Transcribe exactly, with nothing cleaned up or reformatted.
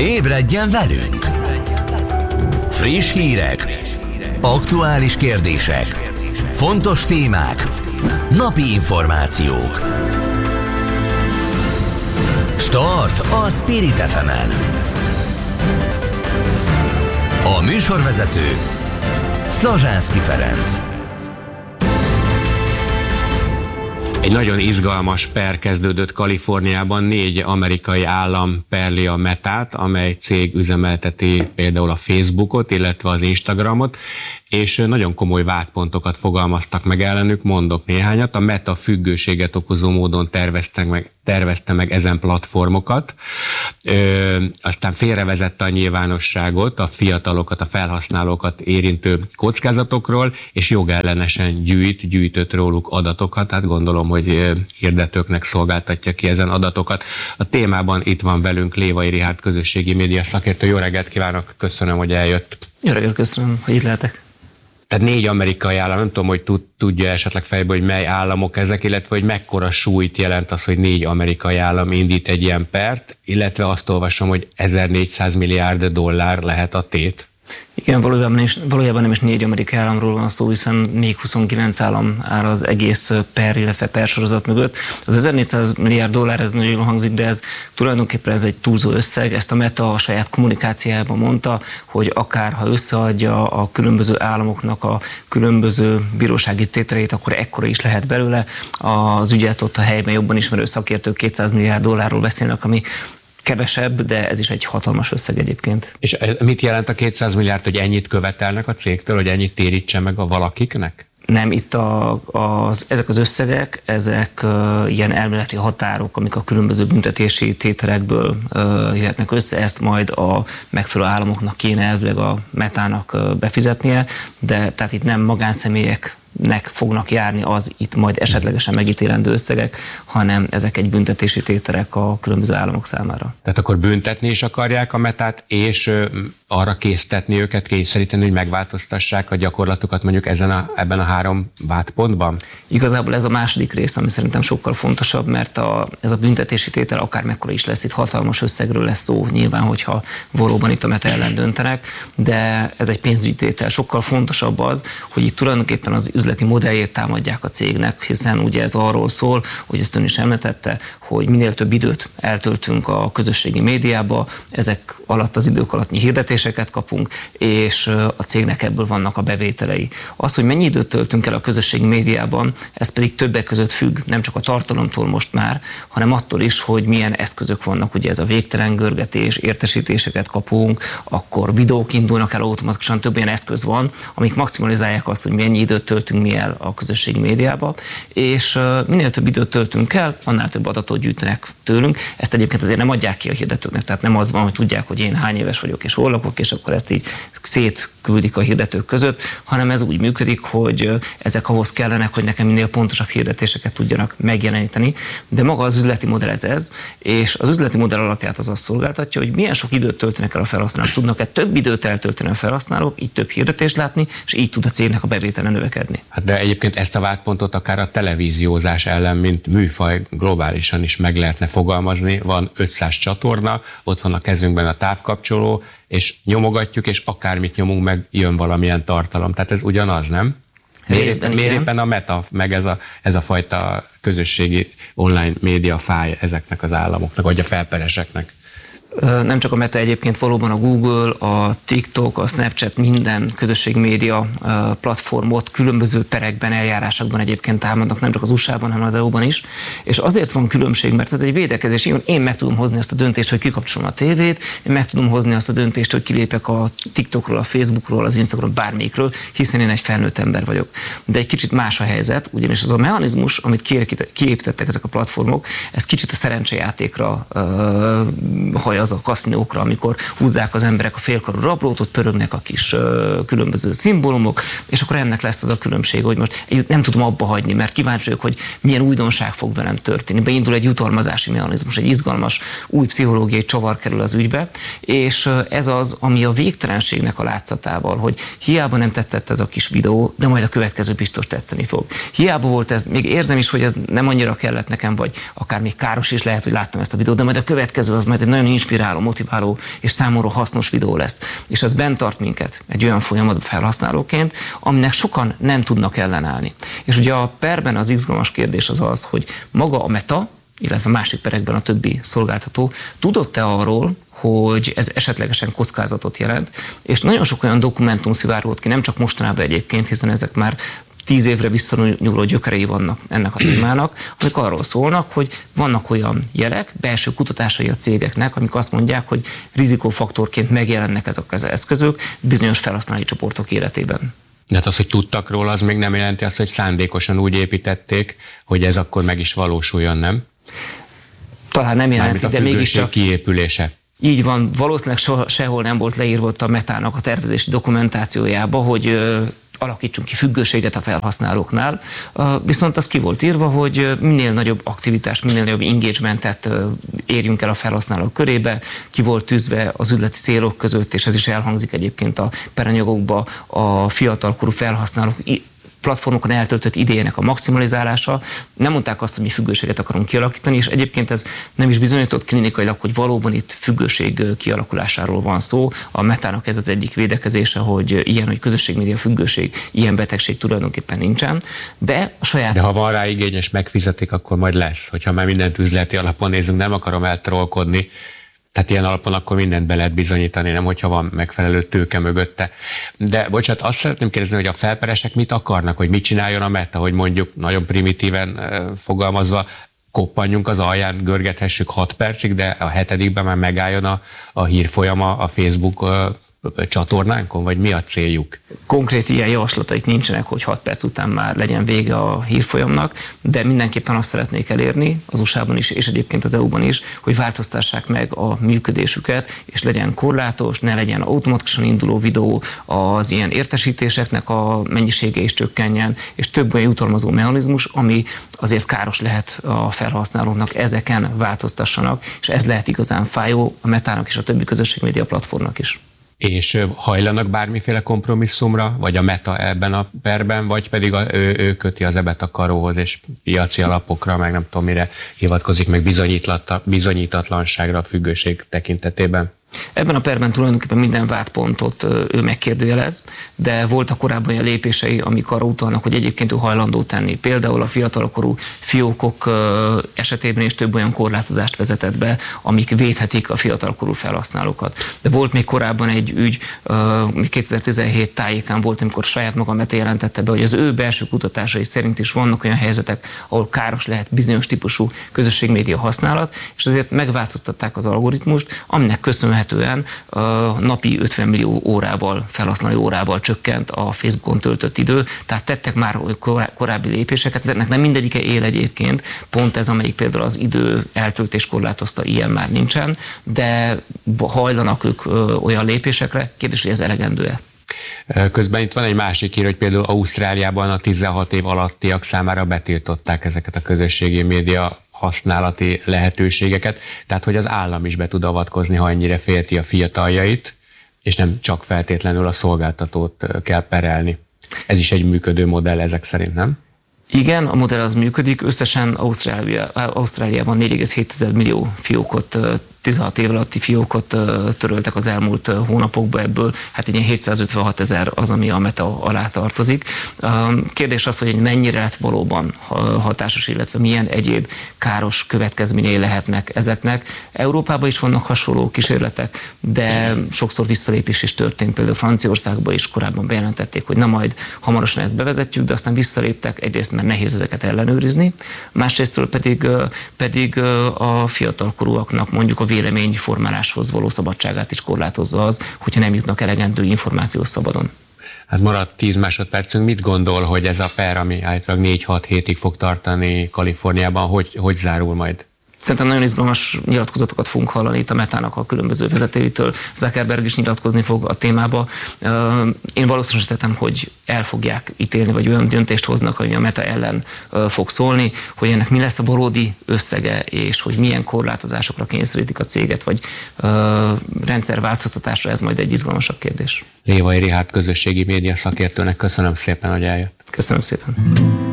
Ébredjen velünk! Friss hírek, aktuális kérdések, fontos témák, napi információk. Start a Spirit ef emen. A műsorvezető Szlazsánszky Ferenc. Egy nagyon izgalmas per kezdődött Kaliforniában, négy amerikai állam perli a Metát, amely cég üzemelteti például a Facebookot, illetve az Instagramot, és nagyon komoly vádpontokat fogalmaztak meg ellenük, mondok néhányat. A Meta függőséget okozó módon tervezte meg, tervezte meg ezen platformokat, Ö, aztán félrevezette a nyilvánosságot, a fiatalokat, a felhasználókat érintő kockázatokról, és jogellenesen gyűjt, gyűjtött róluk adatokat, hát gondolom, hogy hirdetőknek szolgáltatja ki ezen adatokat. A témában itt van velünk Lévai Richárd, közösségi média szakértő. Jó reggelt kívánok, köszönöm, hogy eljött. Jó reggelt, köszönöm, hogy itt lehetek. Tehát négy amerikai állam, nem tudom, hogy tud, tudja esetleg fejből, hogy mely államok ezek, illetve hogy mekkora súlyt jelent az, hogy négy amerikai állam indít egy ilyen pert, illetve azt olvasom, hogy ezernégyszáz milliárd dollár lehet a tét. Igen, valójában, is, valójában nem is négy amerikai államról van szó, hiszen még huszonkilenc állam áll az egész per, illetve per sorozat mögött. Az ezernégyszáz milliárd dollár, ez nagyon jól hangzik, de ez tulajdonképpen ez egy túlzó összeg. Ezt a Meta a saját kommunikációjában mondta, hogy akár ha összeadja a különböző államoknak a különböző bírósági tételeit, akkor ekkora is lehet belőle. Az ügyet ott a helyben jobban ismerő szakértők kétszáz milliárd dollárról beszélnek, ami kevesebb, de ez is egy hatalmas összeg egyébként. És mit jelent a kétszáz milliárd, hogy ennyit követelnek a cégtől, hogy ennyit térítse meg a valakiknek? Nem, itt a, a, ezek az összegek, ezek uh, ilyen elméleti határok, amik a különböző büntetési tételekből uh, jöhetnek össze, ezt majd a megfelelő államoknak kéne elvileg a Metának uh, befizetnie, de tehát itt nem magánszemélyek nek fognak járni az itt majd esetlegesen megítélendő összegek, hanem ezek egy büntetési tételek a különböző államok számára. Tehát akkor büntetni is akarják a Metát, és arra késztetni őket, kényszeríteni, hogy megváltoztassák a gyakorlatukat mondjuk ezen a, ebben a három vádpontban? Igazából ez a második rész, ami szerintem sokkal fontosabb, mert a, ez a büntetési tétel akármekkora is lesz, itt hatalmas összegről lesz szó, nyilván, hogyha valóban itt a Meta ellen döntenek, de ez egy pénzügyi tétel. Sokkal fontosabb az, hogy itt tulajdonképpen az üzleti modelljét támadják a cégnek, hiszen ugye ez arról szól, hogy ezt ön is említette, hogy minél több időt eltöltünk a közösségi médiába, ezek alatt az idők alatt hirdetéseket kapunk, és a cégnek ebből vannak a bevételei. Az, hogy mennyi időt töltünk el a közösségi médiában, ez pedig többek között függ, nem csak a tartalomtól most már, hanem attól is, hogy milyen eszközök vannak, ugye ez a végtelen görgetés, értesítéseket kapunk, akkor videók indulnak el automatikusan, több olyan eszköz van, amik maximalizálják azt, hogy mennyi időt töltünk mi el a közösségi médiába, és minél több időt töltünk el, annál több adatot gyűjtenek tőlünk. Ezt egyébként azért nem adják ki a hirdetőknek, tehát nem az van, hogy tudják, hogy én hány éves vagyok és hol lakok, és akkor ezt így szétküldik a hirdetők között, hanem ez úgy működik, hogy ezek ahhoz kellenek, hogy nekem minél pontosabb hirdetéseket tudjanak megjeleníteni, de maga az üzleti modell ez ez, és az üzleti modell alapját az azt szolgáltatja, hogy milyen sok időt töltenek el a felhasználók, tudnak-e több időt eltölteni a felhasználók, így több hirdetést látni, és így tud a cégnek a bevétele növekedni. Hát de egyébként ezt a vádpontot akár a televíziózás ellen, mint műfaj globálisan is meg lehetne fogalmazni. Van ötszáz csatorna, ott van a kezünkben a távkapcsoló, és nyomogatjuk, és akármit nyomunk, meg jön valamilyen tartalom. Tehát ez ugyanaz, nem? Miért, miért éppen a Meta, meg ez a, ez a fajta közösségi online média fáj ezeknek az államoknak, vagy a felpereseknek? Nem csak a Meta, egyébként valóban a Google, a TikTok, a Snapchat, minden közösségi média platformot különböző perekben, eljárásokban egyébként támadnak, nem csak az u es á-ban, hanem az é u-ban is. És azért van különbség, mert ez egy védekezés. Én meg tudom hozni azt a döntést, hogy kikapcsolom a tévét, én meg tudom hozni azt a döntést, hogy kilépek a TikTokról, a Facebookról, az Instagramról, bármelyikről, hiszen én egy felnőtt ember vagyok. De egy kicsit más a helyzet, ugyanis az a mechanizmus, amit kiépítettek ezek a platformok, ez kicsit a szerencsejátékra uh, az a kaszinókra, amikor húzzák az emberek a félkarú rablót, ott törögnek a kis ö, különböző szimbólumok, és akkor ennek lesz az a különbség, hogy most nem tudom abba hagyni, mert kíváncsi vagyok, hogy milyen újdonság fog velem történni. Beindul egy jutalmazási mechanizmus, egy izgalmas, új pszichológiai csavar kerül az ügybe, és ez az, ami a végtelenségnek a látszatával, hogy hiába nem tetszett ez a kis videó, de majd a következő biztos tetszeni fog. Hiába volt ez, még érzem is, hogy ez nem annyira kellett nekem, vagy akár még káros is lehet, hogy láttam ezt a videót, de majd a következő az majd egy nagyon inspiráló, motiváló és számomra hasznos videó lesz. És ez bent tart minket egy olyan folyamatban felhasználóként, aminek sokan nem tudnak ellenállni. És ugye a perben az izgalmas kérdés az az, hogy maga a Meta, illetve másik perekben a többi szolgáltató tudott-e arról, hogy ez esetlegesen kockázatot jelent, és nagyon sok olyan dokumentum szivárgott ki, nem csak mostanában egyébként, hiszen ezek már tíz évre visszanyúló gyökerei vannak ennek a témának, amik arról szólnak, hogy vannak olyan jelek, belső kutatásai a cégeknek, amik azt mondják, hogy rizikófaktorként megjelennek ezek az eszközök bizonyos felhasználói csoportok életében. De hát az, hogy tudtak róla, az még nem jelenti azt, hogy szándékosan úgy építették, hogy ez akkor meg is valósuljon, nem? Talán nem jelenti, de mégiscsak kiépülése. Így van, valószínűleg soha, sehol nem volt leírva ott a Metának a tervezési dokumentációjába, hogy ö, alakítsunk ki függőséget a felhasználóknál, ö, viszont az ki volt írva, hogy minél nagyobb aktivitást, minél nagyobb engagementet ö, érjünk el a felhasználók körébe, ki volt tűzve az üzleti célok között, és ez is elhangzik egyébként a peranyagokba, a fiatalkorú felhasználók platformokon eltöltött idejének a maximalizálása. Nem mondták azt, hogy mi függőséget akarunk kialakítani, és egyébként ez nem is bizonyított klinikailag, hogy valóban itt függőség kialakulásáról van szó. A Metának ez az egyik védekezése, hogy ilyen, hogy közösségmédia függőség, ilyen betegség tulajdonképpen nincsen, de a saját... De ha van rá igény és megfizetik, akkor majd lesz. Hogyha már mindent üzleti alapon nézünk, nem akarom eltrollkodni, tehát ilyen alapon akkor mindent be lehet bizonyítani, nem hogyha van megfelelő tőke mögötte. De bocsánat, azt szeretném kérdezni, hogy a felperesek mit akarnak, hogy mit csináljon a Meta, hogy mondjuk nagyon primitíven fogalmazva koppanjunk az alján, görgethessük hat percig, de a hetedikben már megálljon a, a hírfolyama a Facebook csatornánkon, vagy mi a céljuk? Konkrét ilyen javaslataik nincsenek, hogy hat perc után már legyen vége a hírfolyamnak, de mindenképpen azt szeretnék elérni, az u es á-ban is, és egyébként az é u-ban is, hogy változtassák meg a működésüket, és legyen korlátos, ne legyen automatikusan induló videó, az ilyen értesítéseknek a mennyisége is csökkenjen, és több olyan jutalmazó mechanizmus, ami azért káros lehet a felhasználóknak, ezeken változtassanak, és ez lehet igazán fájó a Metának és a többi közösségmédia platformnak is. És hajlanak bármiféle kompromisszumra, vagy a Meta ebben a perben, vagy pedig a, ő, ő köti az ebet a karóhoz, és piaci alapokra, meg nem tudom mire hivatkozik, meg bizonyítatlanságra a függőség tekintetében? Ebben a perben tulajdonképpen minden vádpontot ő megkérdőjelez, de voltak korábban olyan lépései, amik arra utalnak, hogy egyébként ő hajlandó tenni. Például a fiatalkorú fiókok esetében is több olyan korlátozást vezetett be, amik védhetik a fiatalkorú felhasználókat. De volt még korábban egy ügy, kétezer-tizenhét tájékán volt, amikor saját maga Meta jelentette be, hogy az ő belső kutatásai szerint is vannak olyan helyzetek, ahol káros lehet bizonyos típusú közösségmédia használat, és azért megváltoztatták az algoritmust, aminek köszönhetően napi ötven millió órával, felhasználói órával csökkent a Facebookon töltött idő, tehát tettek már korábbi lépéseket, ezeknek nem mindegyike él egyébként, pont ez, amelyik például az idő eltöltés korlátozta, ilyen már nincsen, de hajlanak ők olyan lépésekre, kérdés, hogy ez elegendő-e? Közben itt van egy másik hír, hogy például Ausztráliában a tizenhat év alattiak számára betiltották ezeket a közösségi média használati lehetőségeket, tehát hogy az állam is be tud avatkozni, ha ennyire félti a fiataljait, és nem csak feltétlenül a szolgáltatót kell perelni. Ez is egy működő modell ezek szerint, nem? Igen, a modell az működik, összesen Ausztrália, Ausztráliában négy egész hét millió fiókot, tizenhat év alatti fiókot töröltek az elmúlt hónapokban, ebből hát egy ilyen hétszázötvenhat ezer az, ami a Meta alá tartozik. Kérdés az, hogy mennyire lett valóban hatásos, illetve milyen egyéb káros következményei lehetnek ezeknek. Európában is vannak hasonló kísérletek, de sokszor visszalépés is történt. Például Franciaországban is korábban bejelentették, hogy na majd hamarosan ezt bevezetjük, de aztán visszaléptek, egyrészt mert nehéz ezeket ellenőrizni, másrésztről pedig, pedig a fiatalkorúaknak mondjuk a véleményformáláshoz való szabadságát is korlátozza az, hogyha nem jutnak elegendő információ szabadon. Hát maradt tíz másodpercünk. Mit gondol, hogy ez a per, ami általában négy-hat hétig fog tartani Kaliforniában, hogy, hogy zárul majd? Szerintem nagyon izgalmas nyilatkozatokat fogunk hallani itt a Metának a különböző vezetőitől. Zuckerberg is nyilatkozni fog a témába. Én valószínűsítettem, hogy el fogják ítélni, vagy olyan döntést hoznak, ami a Meta ellen fog szólni, hogy ennek mi lesz a valódi összege, és hogy milyen korlátozásokra kényszerítik a céget, vagy rendszerváltoztatásra, ez majd egy izgalmasabb kérdés. Lévai Richárd közösségi média szakértőnek köszönöm szépen, hogy eljött. Köszönöm szépen.